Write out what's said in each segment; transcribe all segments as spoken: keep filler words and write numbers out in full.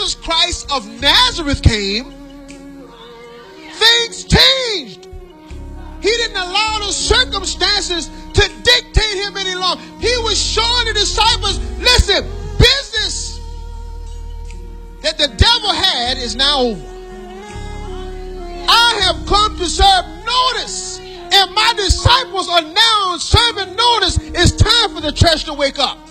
Jesus Christ of Nazareth came, things changed. He didn't allow the circumstances to dictate him any longer. He was showing the disciples, listen, business that the devil had is now over. I have come to serve notice, and my disciples are now serving notice. It's time for the church to wake up.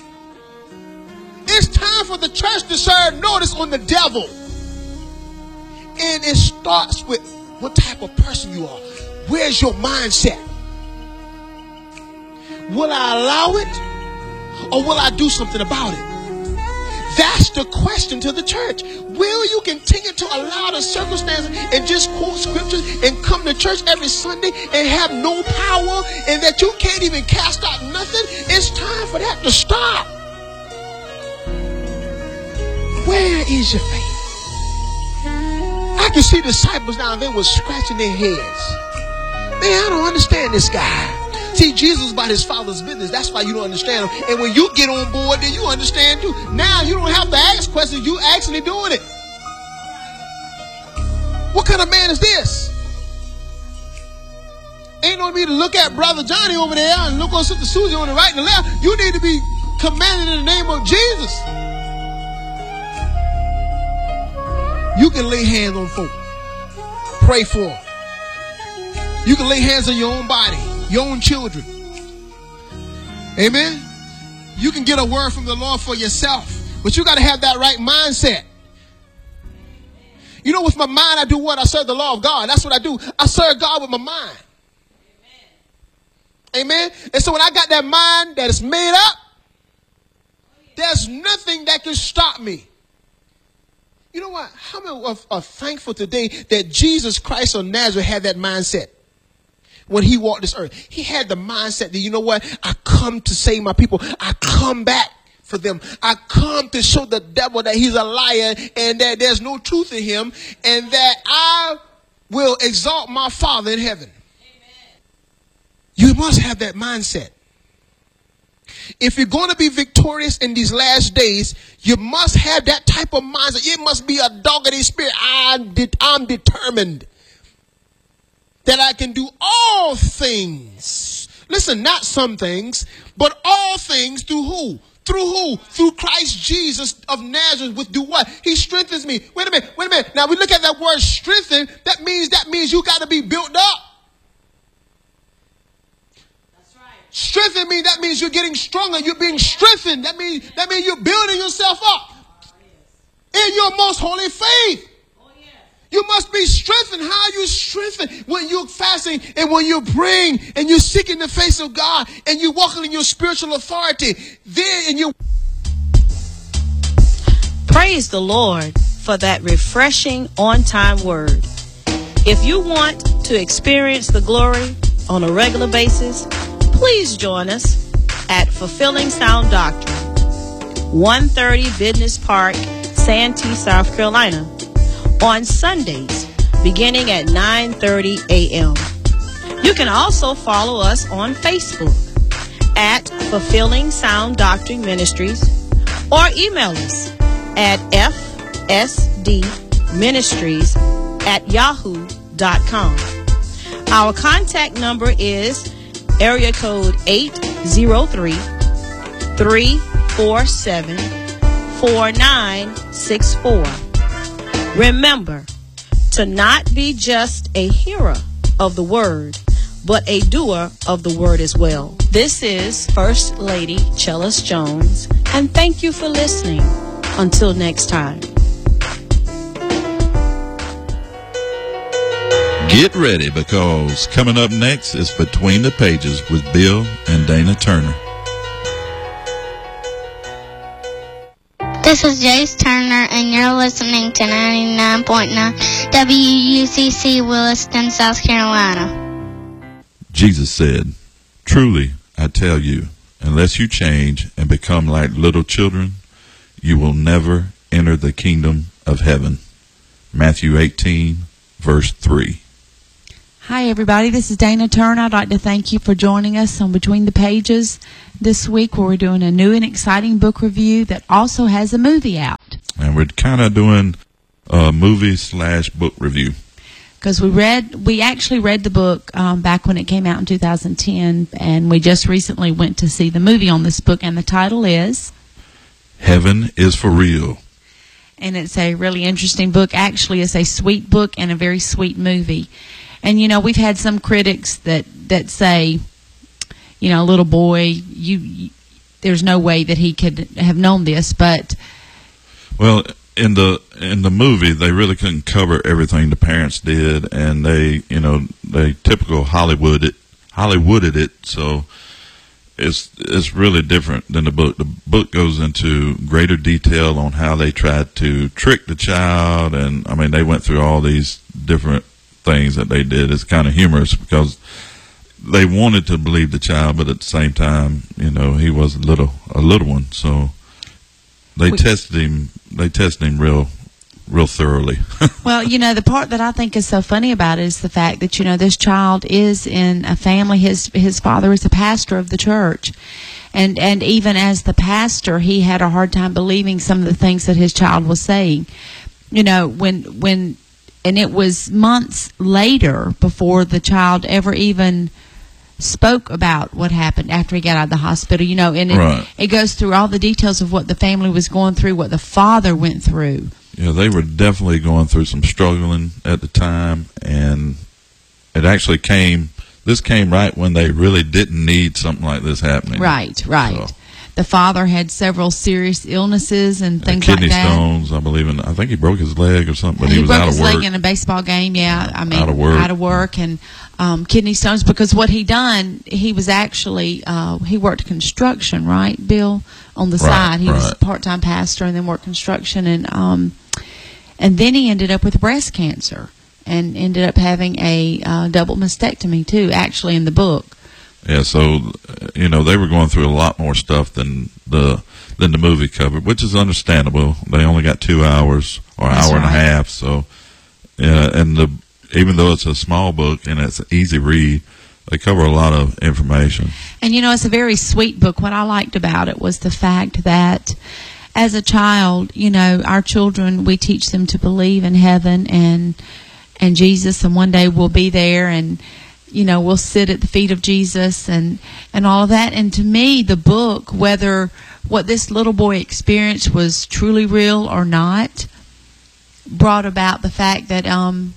It's time for the church to serve notice on the devil. And it starts with what type of person you are. Where's your mindset? Will I allow it, or will I do something about it? That's the question to the church. Will you continue to allow the circumstances and just quote scriptures and come to church every Sunday and have no power, and that you can't even cast out nothing? It's time for that to stop. Where is your faith? I can see disciples now, they were scratching their heads. Man, I don't understand this guy. See, Jesus was about his Father's business. That's why you don't understand him. And when you get on board, then you understand too. Now you don't have to ask questions. You actually doing it. What kind of man is this? Ain't no need to look at Brother Johnny over there and look on Sister Susie on the right and the left. You need to be commanded in the name of Jesus. You can lay hands on folk. Pray for them. You can lay hands on your own body, your own children. Amen. You can get a word from the Lord for yourself, but you got to have that right mindset. You know, with my mind, I do what? I serve the law of God. That's what I do. I serve God with my mind. Amen. And so when I got that mind that is made up, there's nothing that can stop me. You know what? How many are, are thankful today that Jesus Christ of Nazareth had that mindset? When he walked this earth, he had the mindset that, you know what? I come to save my people. I come back for them. I come to show the devil that he's a liar and that there's no truth in him, and that I will exalt my Father in heaven. Amen. You must have that mindset. If you're going to be victorious in these last days, you must have that type of mindset. It must be a dogged spirit. I'm, de- I'm determined that I can do all things. Listen, not some things, but all things through who? Through who? Through Christ Jesus of Nazareth. With do what? He strengthens me. Wait a minute, wait a minute. Now we look at that word strengthen. That means that means you got to be built up. That's right. Strengthen means that means you're getting stronger. You're being strengthened. That means that means you're building yourself up in your most holy faith. You must be strengthened. How are you strengthened? When you're fasting and when you're praying and you're seeking the face of God and you're walking in your spiritual authority. Then and you praise the Lord for that refreshing on-time word. If you want to experience the glory on a regular basis, please join us at Fulfilling Sound Doctrine, one thirty Business Park, Santee, South Carolina, on Sundays beginning at nine thirty a.m. You can also follow us on Facebook at Fulfilling Sound Doctrine Ministries, or email us at f s d ministries at yahoo dot com. Our contact number is area code eight zero three, three four seven, four nine six four. Remember to not be just a hearer of the word, but a doer of the word as well. This is First Lady Chellis Jones, and thank you for listening. Until next time. Get ready, because coming up next is Between the Pages with Bill and Dana Turner. This is Jace Turner, and you're listening to ninety-nine point nine W U C C Williston, South Carolina. Jesus said, "Truly, I tell you, unless you change and become like little children, you will never enter the kingdom of heaven." Matthew eighteen, verse three. Hi, everybody. This is Dana Turner. I'd like to thank you for joining us on Between the Pages this week, where we're doing a new and exciting book review that also has a movie out. And we're kind of doing a movie slash book review. Because we read, we actually read the book um, back when it came out in two thousand ten, and we just recently went to see the movie on this book, and the title is Heaven is for Real. And it's a really interesting book. Actually, it's a sweet book and a very sweet movie. And, you know, we've had some critics that, that say, you know, little boy, you, you there's no way that he could have known this, but... Well, in the in the movie, they really couldn't cover everything the parents did, and they, you know, they typical Hollywood it, Hollywooded it, so it's it's really different than the book. The book goes into greater detail on how they tried to trick the child, and I mean, they went through all these different things that they did. It's kind of humorous because they wanted to believe the child, but at the same time, you know, he was a little a little one, so they we, tested him. They tested him real, real thoroughly. Well, you know, the part that I think is so funny about it is the fact that, you know, this child is in a family. His his father is a pastor of the church, and and even as the pastor, he had a hard time believing some of the things that his child was saying. You know, when when, and it was months later before the child ever even spoke about what happened after he got out of the hospital, you know, and it, right. it goes through all the details of what the family was going through, what the father went through. Yeah, they were definitely going through some struggling at the time, and it actually came, this came right when they really didn't need something like this happening. Right, right. So. The father had several serious illnesses and things and kidney like that. Kidney stones, I believe. In, I think he broke his leg or something, but he, he was broke out his of work. leg in a baseball game, yeah. I mean, out of work. Out of work and um, kidney stones, because what he done, he was actually, uh, he worked construction, right, Bill? On the right, side. He right. was a part-time pastor and then worked construction. And, um, and then he ended up with breast cancer and ended up having a uh, double mastectomy, too, actually, in the book. Yeah, so, you know, they were going through a lot more stuff than the than the movie covered, which is understandable. They only got two hours or an That's hour and right. a half, so, yeah, and the even though it's a small book and it's an easy read, they cover a lot of information. And, you know, it's a very sweet book. What I liked about it was the fact that as a child, you know, our children, we teach them to believe in heaven and and Jesus, and one day we'll be there, and you know, we'll sit at the feet of Jesus and, and all of that. And to me, the book, whether what this little boy experienced was truly real or not, brought about the fact that um,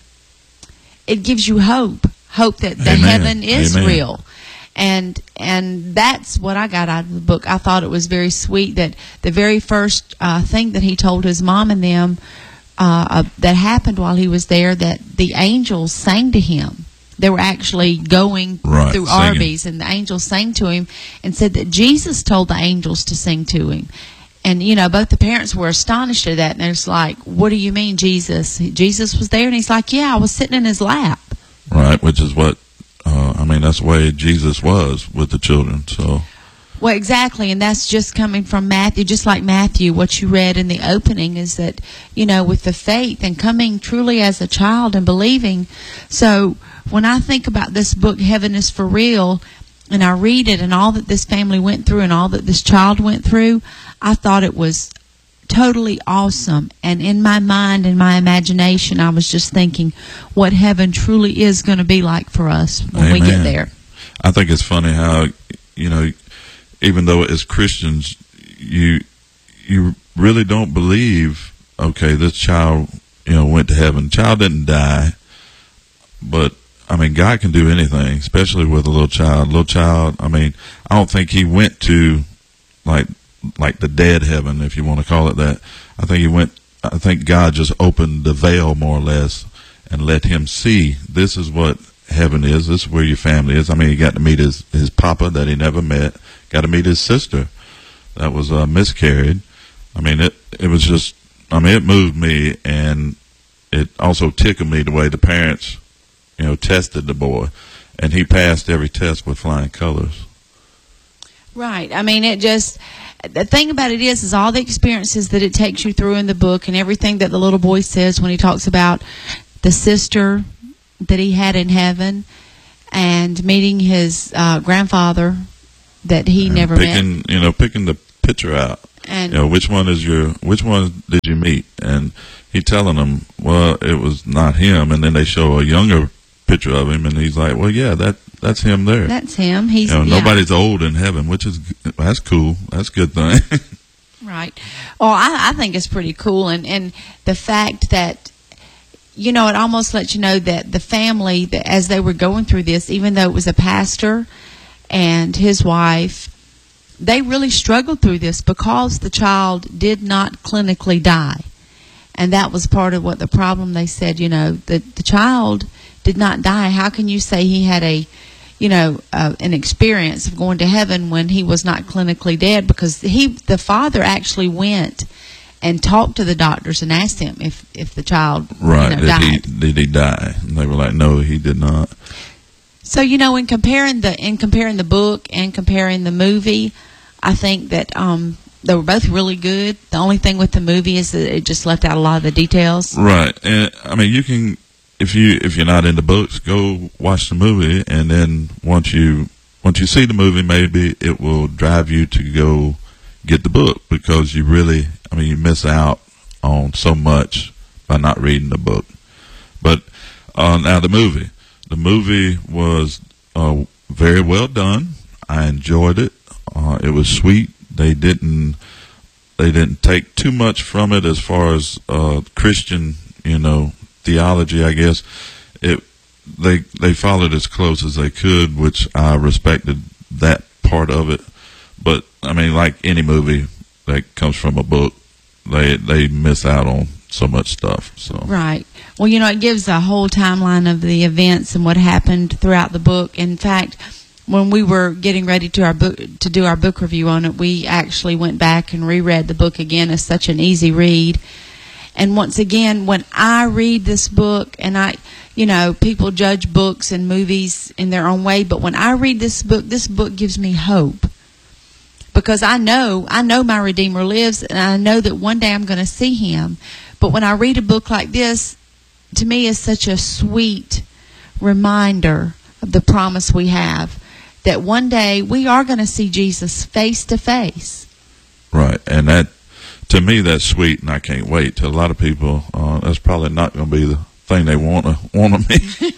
it gives you hope, hope that the Amen. heaven is Amen. real. And and that's what I got out of the book. I thought it was very sweet that the very first uh, thing that he told his mom and them uh, uh, that happened while he was there, that the angels sang to him. They were actually going right, through singing. Arby's, and the angels sang to him and said that Jesus told the angels to sing to him. And, you know, both the parents were astonished at that. And it's like, what do you mean, Jesus? Jesus was there? And he's like, yeah, I was sitting in his lap. Right, which is what, uh, I mean, that's the way Jesus was with the children, so. Well, exactly, and that's just coming from Matthew, just like Matthew, what you read in the opening is that, you know, with the faith and coming truly as a child and believing. So when I think about this book, Heaven is for Real, and I read it and all that this family went through and all that this child went through, I thought it was totally awesome. And in my mind and my imagination, I was just thinking what heaven truly is going to be like for us when Amen. we get there. I think it's funny how, you know, even though as Christians, you you really don't believe, okay, this child, you know, went to heaven. The child didn't die, but, I mean, God can do anything, especially with a little child. Little child, I mean, I don't think he went to, like, like the dead heaven, if you want to call it that. I think he went, I think God just opened the veil, more or less, and let him see, this is what heaven is, this is where your family is. I mean, he got to meet his, his papa that he never met, got to meet his sister that was uh, miscarried. I mean, it it was just, I mean, it moved me, and it also tickled me the way the parents, you know, tested the boy, and he passed every test with flying colors. Right. I mean, it just, the thing about it is, is all the experiences that it takes you through in the book and everything that the little boy says when he talks about the sister that he had in heaven and meeting his uh, grandfather that he and never picking, met. you know, picking the picture out. And you know, which one is your, which one did you meet? And he telling them, well, it was not him. And then they show a younger picture of him, and he's like, well, yeah, that that's him there. that's him. He's You know, yeah. nobody's old in heaven, which is, that's cool. That's a good thing. Right. Well, I, I think it's pretty cool. And, and the fact that, you know, it almost lets you know that the family, that as they were going through this, even though it was a pastor and his wife, they really struggled through this because the child did not clinically die. And that was part of what the problem. They said, you know, that the child did not die. How can you say he had a, you know, uh, an experience of going to heaven when he was not clinically dead? Because he, the father actually went and talked to the doctors and asked him if, if the child, Right. you know, did, died. he, did he die? And they were like, no, he did not. So, you know, in comparing the in comparing the book and comparing the movie, I think that um, they were both really good. The only thing with the movie is that it just left out a lot of the details. Right. And I mean, you can, if you if you're not into books, go watch the movie, and then once you once you see the movie, maybe it will drive you to go get the book, because you really, I mean, you miss out on so much by not reading the book. But uh, now the movie, the movie was uh, very well done. I enjoyed it. Uh, it was sweet. They didn't they didn't take too much from it as far as uh, Christian, you know, theology, I guess. It they they followed as close as they could, which I respected that part of it. But I mean, like any movie that comes from a book, they they miss out on so much stuff. So Right. Well, you know, it gives a whole timeline of the events and what happened throughout the book. In fact, when we were getting ready to our book to do our book review on it, we actually went back and reread the book again. It's such an easy read. And once again, when I read this book, and I, you know, people judge books and movies in their own way, but when I read this book, this book gives me hope. Because I know, I know my Redeemer lives, and I know that one day I'm going to see him. But when I read a book like this, to me is such a sweet reminder of the promise we have, that one day we are going to see Jesus face to face. Right, and that, to me, that's sweet, and I can't wait. To a lot of people, uh, that's probably not going to be the thing they want to want to meet.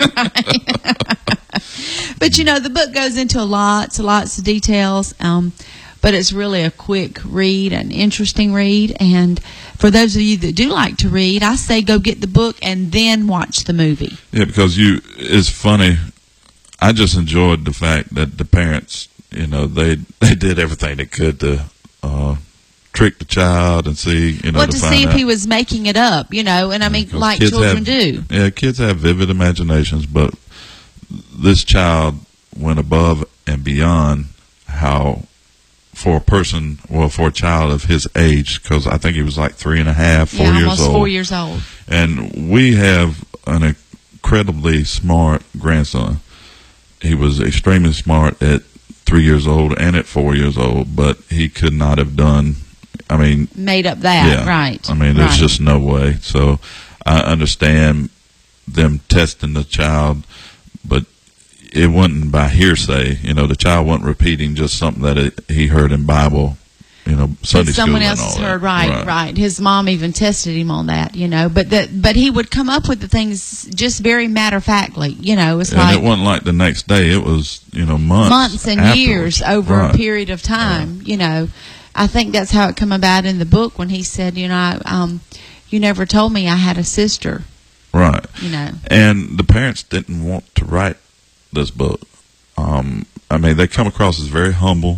But you know, the book goes into lots, lots of details. Um, but it's really a quick read, an interesting read. And for those of you that do like to read, I say go get the book and then watch the movie. Yeah, because you, it's funny. I just enjoyed the fact that the parents, you know, they they did everything they could to uh, trick the child and see, you know, Well, to, to find see if out. he was making it up, you know, and I mean, 'Cause like kids children have- do. Yeah, kids have vivid imaginations, but this child went above and beyond how, for a person, well, for a child of his age, because I think he was like three and a half, four yeah, years almost old. four years old. And we have an incredibly smart grandson. He was extremely smart at three years old and at four years old, but he could not have done, I mean, Made up that, yeah. right. I mean, there's right. just no way. So I understand them testing the child, but it wasn't by hearsay. You know, the child wasn't repeating just something that it, he heard in Bible, you know, Sunday But school someone and else all has that. heard, right, right, His mom even tested him on that, you know. But that, but he would come up with the things just very matter of factly, you know. It's And like it wasn't like the next day. It was, you know, months. months and afterwards. years over Right. a period of time, you know. I think that's how it come about in the book when he said, you know, I, um, you never told me I had a sister, Right. you know. And the parents didn't want to write this book. Um, I mean, they come across as very humble.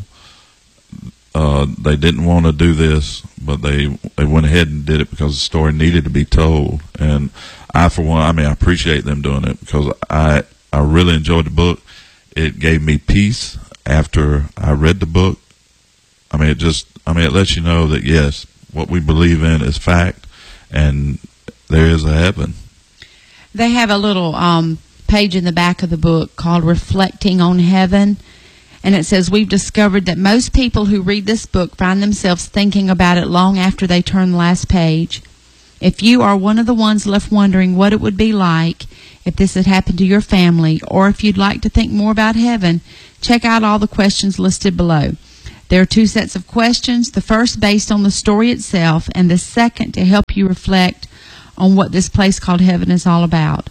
Uh, they didn't want to do this, but they they went ahead and did it because the story needed to be told. And I, for one, I mean, I appreciate them doing it because I I really enjoyed the book. It gave me peace after I read the book. I mean, it just, I mean, it lets you know that yes, what we believe in is fact, and there is a heaven. They have a little um, page in the back of the book called Reflecting on Heaven. And it says, we've discovered that most people who read this book find themselves thinking about it long after they turn the last page. If you are one of the ones left wondering what it would be like if this had happened to your family, or if you'd like to think more about heaven, check out all the questions listed below. There are two sets of questions, the first based on the story itself, and the second to help you reflect on what this place called heaven is all about.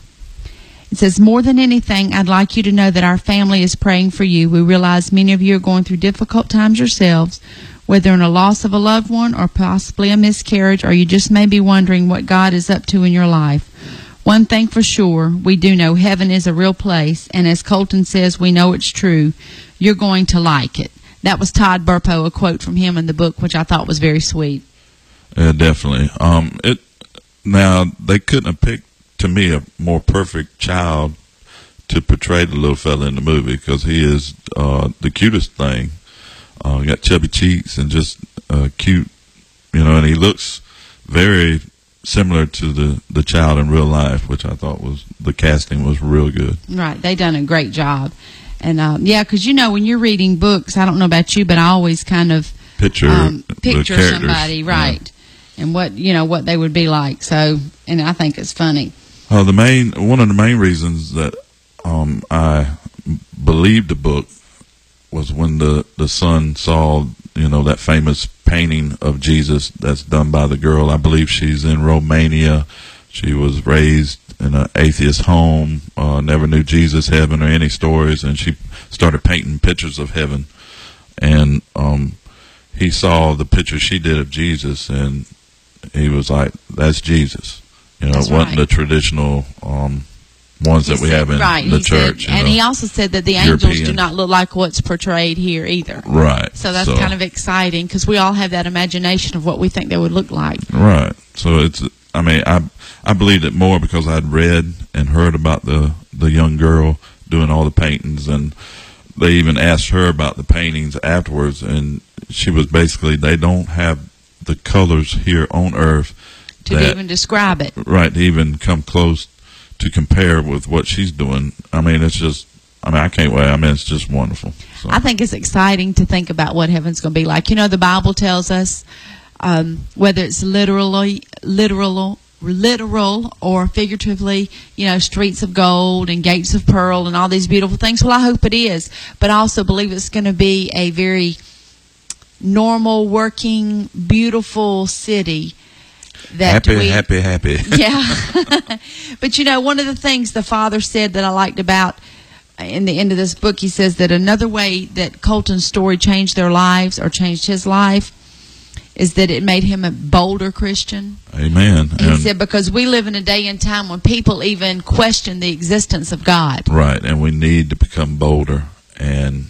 It says, more than anything, I'd like you to know that our family is praying for you. We realize many of you are going through difficult times yourselves, whether in a loss of a loved one or possibly a miscarriage, or you just may be wondering what God is up to in your life. One thing for sure, we do know heaven is a real place, and as Colton says, we know it's true. You're going to like it. That was Todd Burpo, a quote from him in the book, which I thought was very sweet. Yeah, definitely. Um, it now they couldn't have picked, to me, a more perfect child to portray the little fella in the movie, because he is uh, the cutest thing. Uh, got chubby cheeks and just uh, cute, you know, and he looks very similar to the, the child in real life, which I thought was, the casting was real good. Right. They done a great job. And, um, yeah, because, you know, when you're reading books, I don't know about you, but I always kind of picture, um, picture the somebody, right, yeah. and what, you know, what they would be like. So, and I think it's funny. Uh, the main, one of the main reasons that um, I believed the book was when the, the son saw, you know, that famous painting of Jesus that's done by the girl. I believe she's in Romania. She was raised in an atheist home, uh, never knew Jesus, heaven, or any stories, and she started painting pictures of heaven. And um, he saw the picture she did of Jesus, and he was like, that's Jesus. You know, That's it wasn't right. the traditional um, ones He that we said- have in right, the he church. said- you and know. he also said that the angels do European. not look like what's portrayed here either. Right. So that's kind of exciting, because we all have that imagination of what we think they would look like. Right. So it's, I mean, I I believed it more because I'd read and heard about the, the young girl doing all the paintings, and they even asked her about the paintings afterwards, and she was basically, they don't have the colors here on Earth To that, even describe it. right, to even come close to compare with what she's doing. I mean, it's just, I mean, I can't wait. I mean, it's just wonderful. So. I think it's exciting to think about what heaven's going to be like. You know, the Bible tells us um, whether it's literally, literal, literal or figuratively, you know, streets of gold and gates of pearl and all these beautiful things. Well, I hope it is, but I also believe it's going to be a very normal, working, beautiful city. That happy, we, happy, happy. Yeah. But, you know, one of the things the father said that I liked about in the end of this book, he says that another way that Colton's story changed their lives or changed his life is that it made him a bolder Christian. Amen. He And, said, because we live in a day and time when people even question the existence of God. right, and we need to become bolder. And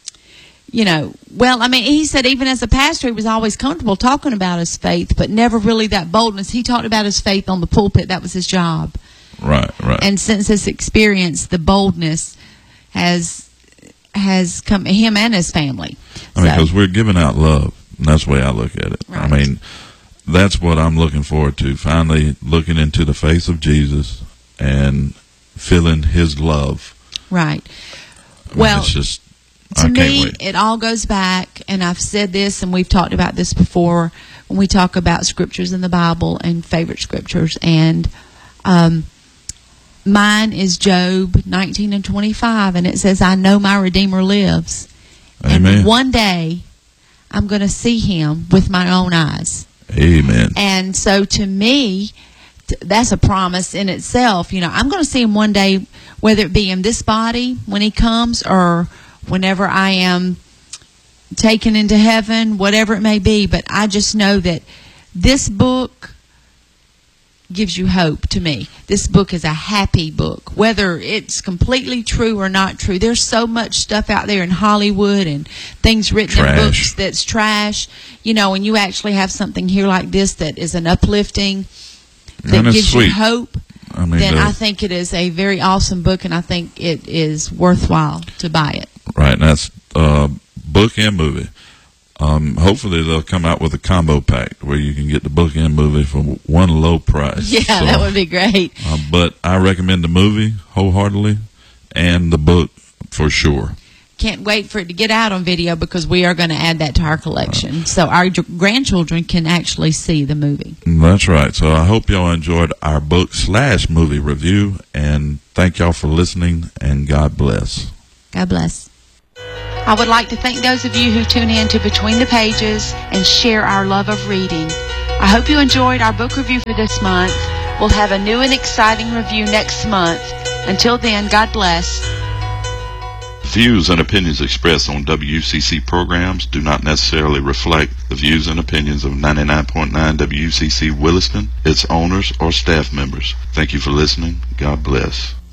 You know, well, I mean, he said even as a pastor, he was always comfortable talking about his faith, but never really that boldness. He talked about his faith on the pulpit. That was his job. right, right. And since this experience, the boldness has has come him and his family. I mean, So- because we're giving out love. And that's the way I look at it. I Right. mean, that's what I'm looking forward to. Finally looking into the face of Jesus and feeling his love. Right. I mean, Well, it's just, To I can't me, wait. it all goes back, and I've said this, and we've talked about this before when we talk about scriptures in the Bible and favorite scriptures. And um, mine is Job nineteen and twenty-five, and it says, I know my Redeemer lives. Amen. And one day, I'm going to see him with my own eyes. Amen. And so to me, t- that's a promise in itself. You know, I'm going to see him one day, whether it be in this body when he comes or whenever I am taken into heaven, whatever it may be. But I just know that this book gives you hope to me. This book is a happy book, whether it's completely true or not true. There's so much stuff out there in Hollywood and things written Trash. in books that's trash. You know, and you actually have something here like this that is an uplifting, that And it's gives sweet. you hope. I mean, Then the- I think it is a very awesome book, and I think it is worthwhile to buy it. right, and that's uh, book and movie. Um, hopefully they'll come out with a combo pack where you can get the book and movie for one low price. Yeah, So, that would be great. uh, but I recommend the movie wholeheartedly and the book for sure. Can't wait for it to get out on video because we are going to add that to our collection. So our g- grandchildren can actually see the movie. That's right. So I hope y'all enjoyed our book slash movie review, and thank y'all for listening, and God bless. God bless. I would like to thank those of you who tune in to Between the Pages and share our love of reading. I hope you enjoyed our book review for this month. We'll have a new and exciting review next month. Until then, God bless. Views and opinions expressed on W C C programs do not necessarily reflect the views and opinions of ninety-nine point nine W C C Williston, its owners, or staff members. Thank you for listening. God bless.